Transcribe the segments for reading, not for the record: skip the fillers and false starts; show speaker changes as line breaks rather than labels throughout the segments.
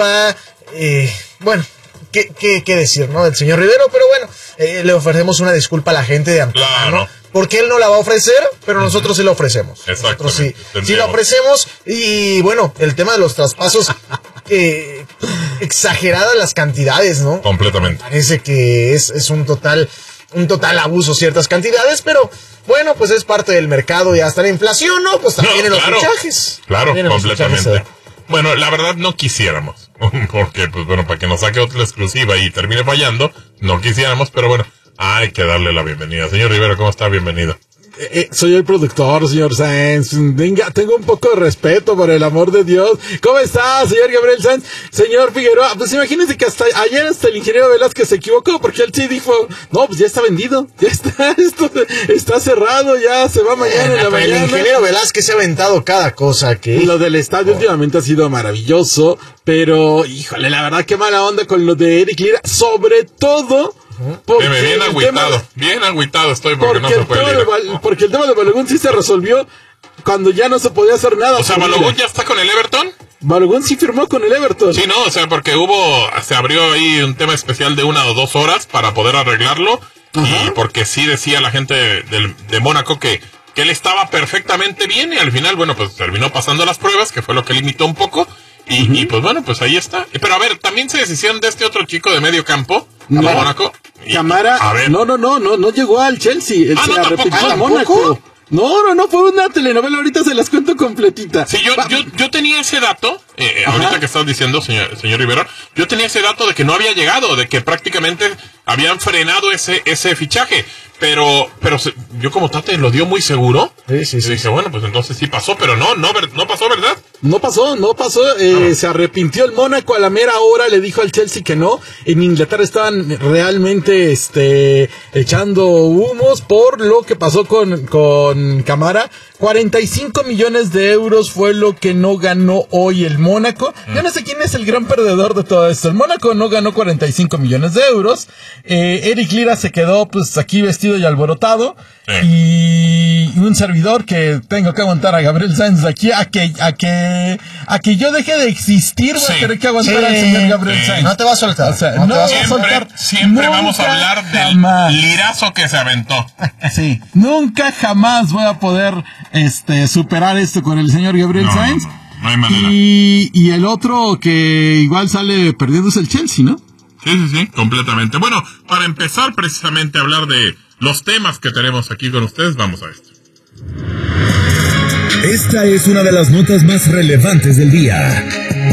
Bueno, ¿qué decir, no? Del señor Rivero, pero bueno, le ofrecemos una disculpa a la gente de antemano.
Claro.
Porque él no la va a ofrecer, pero nosotros sí la ofrecemos.
Exactamente.
Nosotros sí la ofrecemos. Y bueno, el tema de los traspasos, exageradas las cantidades, ¿no?
Completamente.
Parece que es un total abuso ciertas cantidades, pero bueno, pues es parte del mercado. Ya está la inflación, ¿no? Pues también vienen los fichajes.
Claro,
vienen
completamente.
Los fichajes,
bueno, la verdad no quisiéramos, porque pues bueno, para que nos saque otra exclusiva y termine fallando, no quisiéramos, pero bueno, hay que darle la bienvenida. Señor Rivera, ¿cómo está? Bienvenido.
Soy el productor, señor Sáenz. Venga, tengo un poco de respeto, por el amor de Dios. ¿Cómo está, señor Gabriel Sáenz? Señor Figueroa, pues imagínense que hasta ayer el ingeniero Velázquez se equivocó, porque él sí dijo, no, pues ya está vendido, ya está, esto está cerrado, ya se va mañana en la mañana.
El ingeniero Velázquez se ha aventado cada cosa que...
Lo del estadio últimamente ha sido maravilloso, pero, híjole, la verdad, qué mala onda con lo de Eric Lira, sobre todo...
Bien agüitado estoy porque no se puede Lira.
Porque el tema de Balogun sí se resolvió cuando ya no se podía hacer nada.
O sea, ¿Balogun ya está con el Everton?
Balogun sí firmó con el Everton.
Sí, no, o sea, porque se abrió ahí un tema especial de 1 o 2 horas para poder arreglarlo. Ajá. Y porque sí decía la gente de Mónaco que él estaba perfectamente bien y al final, bueno, pues terminó pasando las pruebas, que fue lo que limitó un poco. Y pues bueno, pues ahí está. Pero a ver, también se deshicieron de este otro chico de medio campo, a Mónaco.
Camara, no llegó al Chelsea. Él se arrepintió a Mónaco. No, fue una telenovela, ahorita se las cuento completita.
Sí, yo tenía ese dato, ahorita que estás diciendo, señor Rivero, yo tenía ese dato de que no había llegado, de que prácticamente habían frenado ese fichaje, pero yo como Tate lo dio muy seguro,
sí.
Y dije, bueno, pues entonces sí pasó, pero no pasó, ¿verdad?
No pasó, se arrepintió el Mónaco a la mera hora, le dijo al Chelsea que no. En Inglaterra estaban realmente echando humos por lo que pasó con Camara. 45 millones de euros fue lo que no ganó hoy el Mónaco. Yo no sé quién es el gran perdedor de todo esto. El Mónaco no ganó 45 millones de euros. Eric Lira se quedó pues aquí vestido y alborotado. Y un servidor que tengo que aguantar a Gabriel Sáenz de aquí a que yo deje de existir, voy a tener que aguantar al señor Gabriel Sáenz.
No te va a soltar.
O sea, no va a soltar.
Siempre vamos a hablar del lirazo que se aventó.
Sí, nunca jamás voy a poder superar esto con el señor Gabriel Sáenz.
No hay manera.
Y el otro que igual sale perdiendo es el Chelsea, ¿no?
Sí, completamente. Bueno, para empezar precisamente a hablar de los temas que tenemos aquí con ustedes, vamos a esto.
Esta es una de las notas más relevantes del día.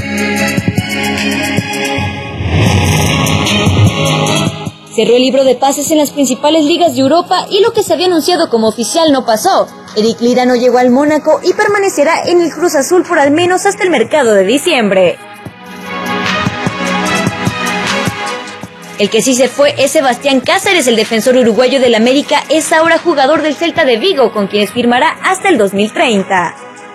Cerró el libro de pases en las principales ligas de Europa y lo que se había anunciado como oficial no pasó. Eric Lira no llegó al Mónaco y permanecerá en el Cruz Azul por al menos hasta el mercado de diciembre. El que sí se fue es Sebastián Cáceres, el defensor uruguayo del América, es ahora jugador del Celta de Vigo, con quienes firmará hasta el 2030.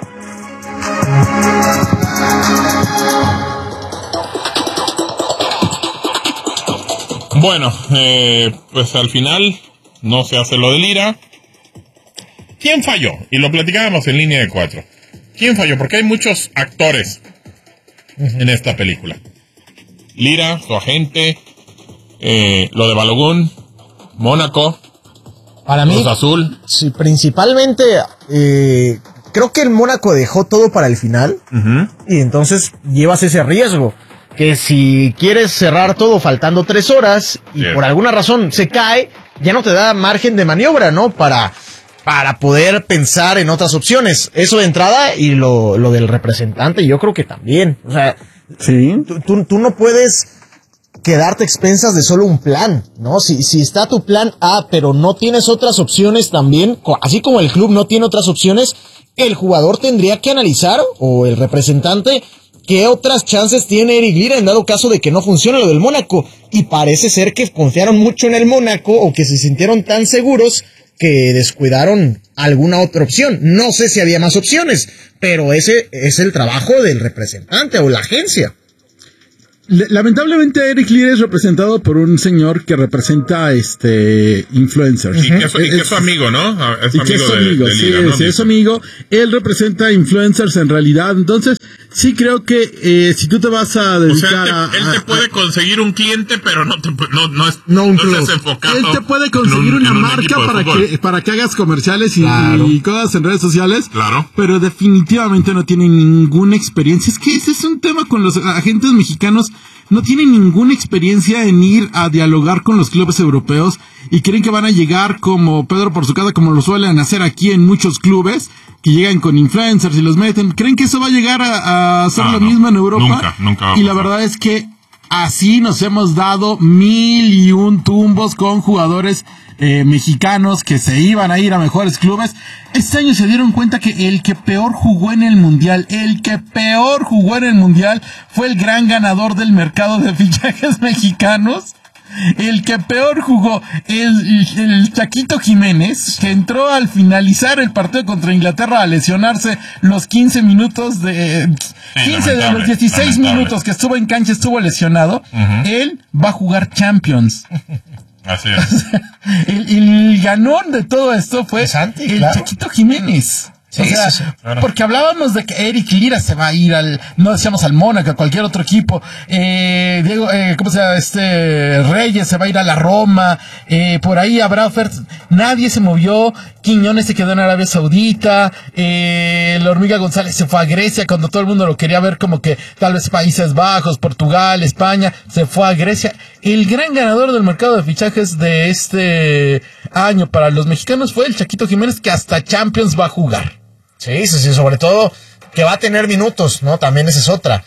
Bueno, pues al final no se hace lo de Lira. ¿Quién falló? Y lo platicábamos en Línea de 4. ¿Quién falló? Porque hay muchos actores en esta película. Lira, su agente, lo de Balogun, Mónaco,
para mí,
Cruz Azul.
Sí, principalmente creo que el Mónaco dejó todo para el final, y entonces llevas ese riesgo. Que si quieres cerrar todo faltando 3 horas y por alguna razón se cae, ya no te da margen de maniobra, ¿no? Para poder pensar en otras opciones. Eso de entrada, y lo del representante, yo creo que también. O sea,
sí.
Tú no puedes quedarte a expensas de solo un plan, ¿no? Si está tu plan A, pero no tienes otras opciones también, así como el club no tiene otras opciones, el jugador tendría que analizar, o el representante, ¿qué otras chances tiene Eric Lira en dado caso de que no funcione lo del Mónaco? Y parece ser que confiaron mucho en el Mónaco, o que se sintieron tan seguros que descuidaron alguna otra opción. No sé si había más opciones, pero ese es el trabajo del representante o la agencia.
Lamentablemente Eric Lira es representado por un señor que representa influencers.
Y que es su amigo, ¿no? Es amigo de Lira, ¿no?
Sí, es su amigo. Él representa influencers en realidad. Entonces, Sí, creo que si tú te vas a dedicar
él te puede conseguir un cliente, pero no
un club.
estás enfocado.
Él te puede conseguir una marca para que hagas comerciales y cosas en redes sociales.
Claro.
Pero definitivamente no tiene ninguna experiencia. Es que ese es un tema con los agentes mexicanos. No tienen ninguna experiencia en ir a dialogar con los clubes europeos y creen que van a llegar como Pedro por su casa, como lo suelen hacer aquí en muchos clubes, que llegan con influencers y los meten. ¿Creen que eso va a llegar a ser lo mismo en Europa?
Nunca.
Y la verdad es que así nos hemos dado 1001 tumbos con jugadores mexicanos que se iban a ir a mejores clubes. Este año se dieron cuenta que el que peor jugó en el mundial fue el gran ganador del mercado de fichajes mexicanos. El que peor jugó, el Chaquito Jiménez, que entró al finalizar el partido contra Inglaterra a lesionarse los 15 minutos de 15 de los 16 minutos que estuvo en cancha estuvo lesionado. Él va a jugar Champions.
Así es.
El ganón de todo esto fue el Chaquito Jiménez.
Sí, claro.
Porque hablábamos de que Eric Lira se va a ir no decíamos al Mónaco, a cualquier otro equipo. Diego, ¿cómo se llama? Reyes se va a ir a la Roma. Por ahí habrá ofertas. Nadie se movió. Quiñones se quedó en Arabia Saudita. La Hormiga González se fue a Grecia cuando todo el mundo lo quería ver como que tal vez Países Bajos, Portugal, España. Se fue a Grecia. El gran ganador del mercado de fichajes de este año para los mexicanos fue el Chaquito Jiménez, que hasta Champions va a jugar.
Sí, sobre todo que va a tener minutos, ¿no? También esa es otra.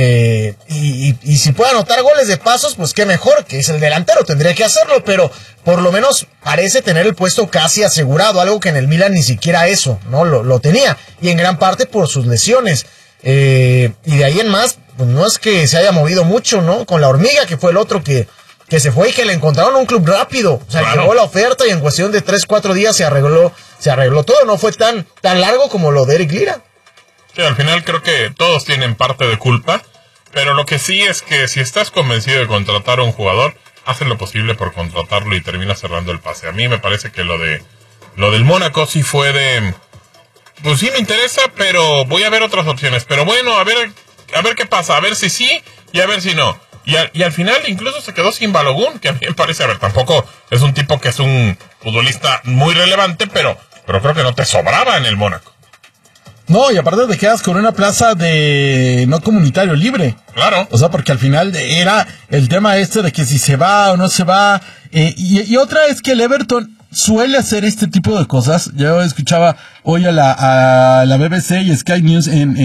Sí. Y si puede anotar goles de pasos, pues qué mejor, que es el delantero, tendría que hacerlo, pero por lo menos parece tener el puesto casi asegurado, algo que en el Milan ni siquiera eso, ¿no? Lo tenía, y en gran parte por sus lesiones. Y de ahí en más, pues no es que se haya movido mucho, ¿no? Con la Hormiga, que fue el otro que se fue y que le encontraron un club rápido. O sea, claro, llegó la oferta y en cuestión de 3-4 días se arregló todo. No fue tan largo como lo de Eric Lira.
Sí, al final creo que todos tienen parte de culpa, pero lo que sí es que si estás convencido de contratar a un jugador, haces lo posible por contratarlo y terminas cerrando el pase. A mí me parece que lo del Mónaco sí fue pues sí me interesa, pero voy a ver otras opciones. Pero bueno, a ver qué pasa, a ver si sí y a ver si no. Y al final incluso se quedó sin Balogun, que a mí me parece, tampoco es un tipo que es un futbolista muy relevante, pero creo que no te sobraba en el Mónaco.
No, y aparte te quedas con una plaza de no comunitario libre.
Claro.
O sea, porque al final era el tema de que si se va o no se va. Y otra es que el Everton suele hacer este tipo de cosas. Yo escuchaba hoy a la BBC y Sky News en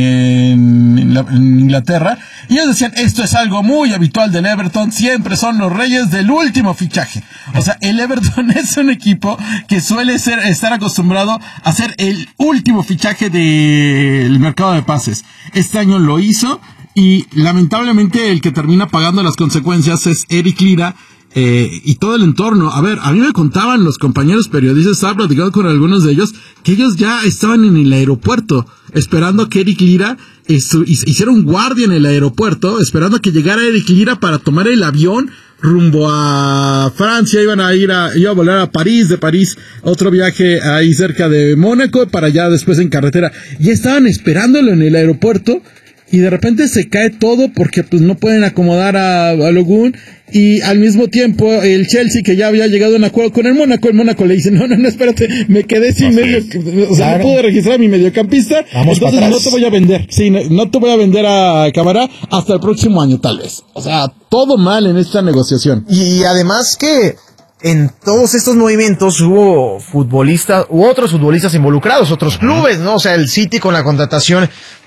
Inglaterra, y ellos decían, esto es algo muy habitual del Everton, siempre son los reyes del último fichaje. O sea, el Everton es un equipo que suele estar acostumbrado a hacer el último fichaje del mercado de pases. Este año lo hizo, y lamentablemente el que termina pagando las consecuencias es Eric Lira, y todo el entorno. A ver, a mí me contaban los compañeros periodistas, estaba platicando con algunos de ellos, que ellos ya estaban en el aeropuerto esperando a que Eric Lira hiciera un guardia en el aeropuerto, esperando a que llegara Eric Lira para tomar el avión rumbo a Francia. Iba a volar a París, de París otro viaje ahí cerca de Mónaco, para allá después en carretera. Y estaban esperándolo en el aeropuerto, y de repente se cae todo porque pues no pueden acomodar a Balogun, y al mismo tiempo el Chelsea, que ya había llegado a un acuerdo con el Mónaco le dice, no, espérate, me quedé sin o sea, no pude registrar a mi mediocampista, entonces no te voy a vender. Sí, no te voy a vender a Camará hasta el próximo año, tal vez. O sea, todo mal en esta negociación.
Y además que en todos estos movimientos hubo otros futbolistas involucrados, otros clubes, ¿no? O sea, el City con la contratación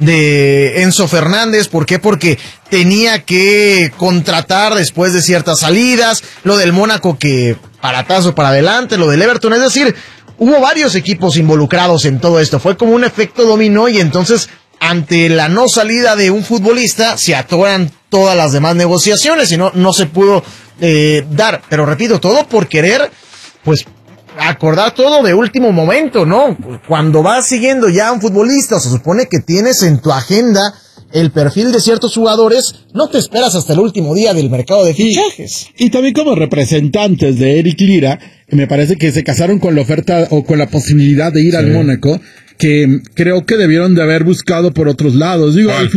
de Enzo Fernández. ¿Por qué? Porque tenía que contratar después de ciertas salidas. Lo del Mónaco, que para atrás o para adelante. Lo del Everton. Es decir, hubo varios equipos involucrados en todo esto. Fue como un efecto dominó, y entonces, ante la no salida de un futbolista, se atoran todas las demás negociaciones y no se pudo dar. Pero repito, todo por querer, pues, acordar todo de último momento, ¿no? Cuando vas siguiendo ya a un futbolista, o se supone que tienes en tu agenda el perfil de ciertos jugadores, no te esperas hasta el último día del mercado de fichajes.
Y también como representantes de Eric Lira, me parece que se casaron con la oferta o con la posibilidad de ir al Mónaco, que creo que debieron de haber buscado por otros lados. Digo,